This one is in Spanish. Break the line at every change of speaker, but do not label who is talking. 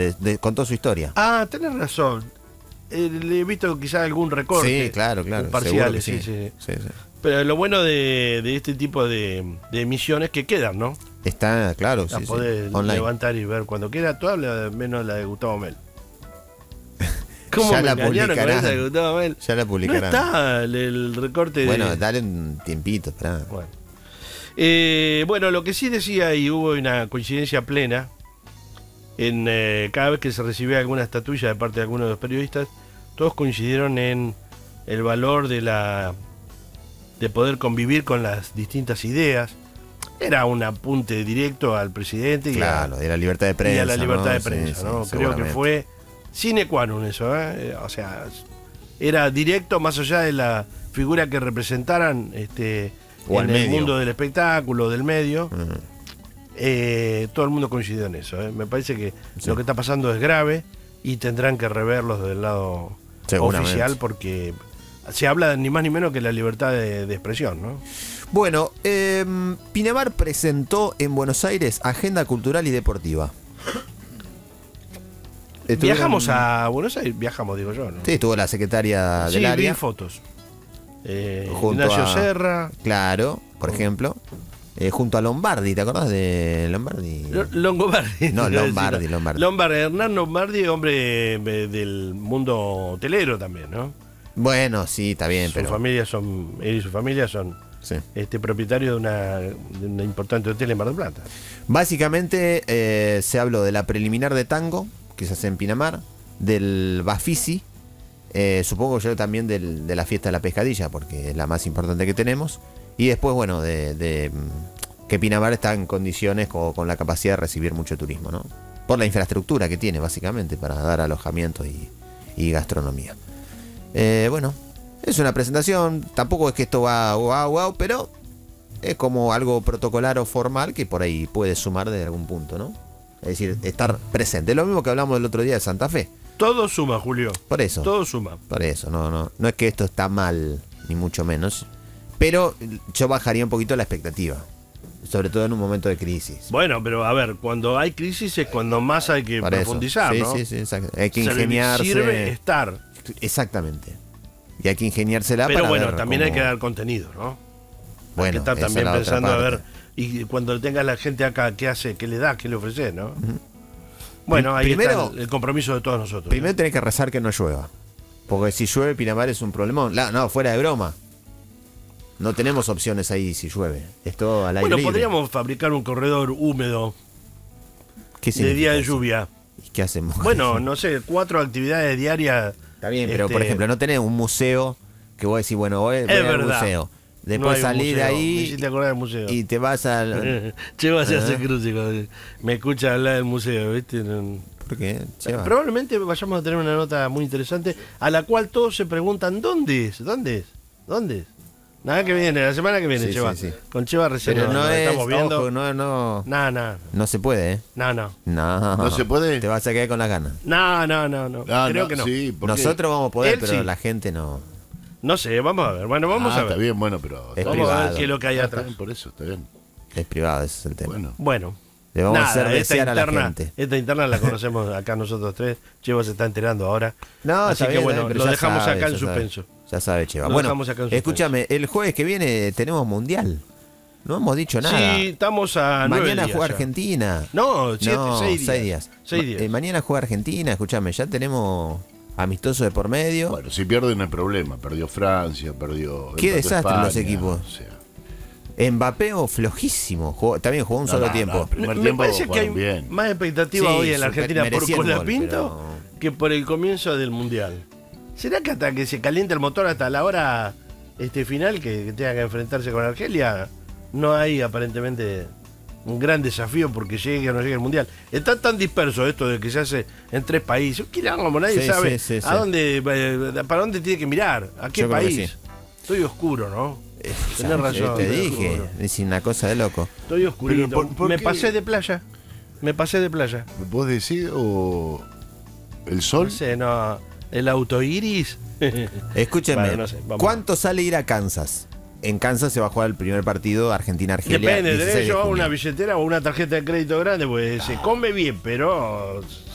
contó su historia.
Ah, tenés razón. Le he visto quizás algún recorte.
Sí, claro.
Parciales,
Sí.
sí. Pero lo bueno de este tipo de emisiones que quedan, ¿no?
Está, claro,
La podés
online.
levantar y ver cuando quiera. Tú hablas menos la de Gustavo Mel. ¿Cómo
Ya
me
la
engañaron con esa de
publicarán.
Gustavo Mel?
Ya la
No
publicarán.
está el recorte de...
Bueno, dale un tiempito, esperá.
Bueno, lo que sí decía, y hubo una coincidencia plena, en cada vez que se recibía alguna estatuilla de parte de algunos de los periodistas, todos coincidieron en el valor de poder convivir con las distintas ideas. Era un apunte directo al presidente
Claro, de la libertad de prensa.
y a la libertad
¿no?
de prensa,
Sí,
¿no?
sí,
Creo que
seguramente.
fue sine qua non eso, o sea, era directo más allá de la figura que representaran
O
en
al
el
medio.
mundo del espectáculo, del medio. Todo el mundo coincidió en eso. Me parece que
Sí.
lo que está pasando es grave y tendrán que reverlos del lado
Seguramente.
oficial porque se habla ni más ni menos que la libertad de expresión, ¿no?
Bueno, Pinamar presentó en Buenos Aires agenda cultural y deportiva.
Viajamos a Buenos Aires, digo yo, ¿no?
Sí, estuvo la secretaria
Sí,
del
vi
área.
fotos.
Junto
Ignacio
a-
Serra,
Claro, por ejemplo. Junto a Lombardi, ¿te acordás de Lombardi?
Longobardi.
No,
iba a
Lombardi,
decir.
Lombardi.
Hernán Lombardi, hombre del mundo hotelero también, ¿no?
Bueno, sí, está bien,
Él y su familia son
sí.
propietarios de una importante hotel en Mar del Plata.
Básicamente se habló de la preliminar de tango, que se hace en Pinamar, del Bafisi, supongo yo también de la fiesta de la pescadilla, porque es la más importante que tenemos, y después, bueno, de que Pinamar está en condiciones con la capacidad de recibir mucho turismo, ¿no? Por la infraestructura que tiene, básicamente, para dar alojamiento y gastronomía. Bueno, es una presentación, tampoco es que esto va wow, pero es como algo protocolar o formal que por ahí puede sumar de algún punto, ¿no? Es decir, estar presente. Lo mismo que hablamos el otro día de Santa Fe.
Todo suma, Julio.
Por eso.
Todo suma.
Por eso, no es que esto está mal, ni mucho menos. Pero yo bajaría un poquito la expectativa. Sobre todo en un momento de crisis.
Bueno, pero a ver, cuando hay crisis es cuando más hay que
Por eso.
profundizar,
Sí,
¿no?
sí, exacto. Hay que
Se
ingeniarse.
sirve estar.
Exactamente. Y hay que ingeniársela
Pero
para
bueno,
ver
también
cómo-
hay que dar contenido, ¿no? Hay
Bueno,
que estar
esa
también
es la otra
pensando a
parte.
ver, y cuando tenga la gente acá, ¿qué hace? ¿Qué le da? ¿Qué le ofrece? ¿No? Bueno, ahí
Primero-
está el compromiso de todos nosotros.
Primero
¿no?
tenés que rezar que no llueva. Porque si llueve, Pinamar es un problemón. No, fuera de broma. No tenemos opciones ahí si llueve. Es todo al aire
Bueno,
libre.
podríamos fabricar un corredor húmedo
¿Qué
de
significa
día de
eso?
lluvia.
¿Y qué hacemos?
Bueno, no sé, 4 actividades diarias.
Está bien, pero por ejemplo, no tenés un museo que vos decís, bueno, voy al
verdad.
museo.
no
Después
hay un
salís de
museo. Me
ahí
hiciste acordar del museo.
y te vas al...
Cheva se hace cruce cuando me escucha hablar del museo, ¿viste?
¿Por qué? Cheva.
Probablemente vayamos a tener una nota muy interesante a la cual todos se preguntan ¿dónde es? ¿Dónde es? ¿Dónde es? Nada que viene, la semana que viene,
Sí,
Cheva.
sí.
Con Cheva recién
Pero no
nos
es...
estamos viendo.
Ojo, no
No
se puede, ¿eh?
no.
No.
se puede?
Te vas a quedar con las ganas.
No.
Ah,
Creo que no.
Sí, porque-
Nosotros vamos a poder,
Él
pero
sí.
la gente no.
No sé, vamos a ver. Bueno, vamos a ver.
Está bien, bueno, pero...
Es
Vamos a ver
privado.
qué es lo que hay
Está
atrás.
bien, por eso, está bien.
Es privado, ese es el tema.
Bueno.
Le vamos a hacer
esta
desear a la
interna,
gente.
esta interna la conocemos acá nosotros tres. Cheva se está enterando ahora.
No,
Así
está
que
bien,
bueno,
está bien, pero
lo
ya
dejamos
sabe,
acá en
ya sabe.
suspenso.
Ya sabe, Cheva.
Lo
Bueno,
dejamos acá en suspenso.
escúchame, el jueves que viene tenemos mundial. No hemos dicho nada.
Sí, estamos a 9
Mañana
días
juega
ya.
Argentina.
No, 6
6
días.
días.
6 días.
Mañana juega Argentina, escúchame, ya tenemos amistoso de por medio.
Bueno, si pierde no hay problema. Perdió Francia, perdió...
Qué
empató
desastre los
España,
equipos.
o sea.
Mbappé flojísimo. También jugó un
No,
solo
no,
tiempo.
no, primer
Me
tiempo
parece que hay
jugaron bien.
más expectativa
Sí,
hoy en la Argentina por
merecía el gol,
Colapinto que por el comienzo del Mundial. ¿Será que hasta que se caliente el motor hasta la hora final que tenga que enfrentarse con Argelia, no hay aparentemente un gran desafío porque llegue o no llegue el Mundial? Está tan disperso esto de que se hace en 3 países. ¿Qué le hago? Nadie
Sí,
sabe
sí, sí,
a dónde, para dónde tiene que mirar, a qué
Yo creo que
país.
sí.
Estoy oscuro, ¿no? Tenés razón.
Te
estoy
dije,
oscuro.
es una cosa de loco.
Estoy oscurito.
Pero, ¿por
Me
qué?
pasé de playa.
¿Vos decís o el sol?
No sé, no. El autoiris.
Escúchenme,
Bueno, no sé, vamos.
¿cuánto sale ir a Kansas? En Kansas se va a jugar el primer partido Argentina-Argelia.
Depende,
16
tenés
de
que llevar
junio.
una billetera o una tarjeta de crédito grande, pues se come bien, pero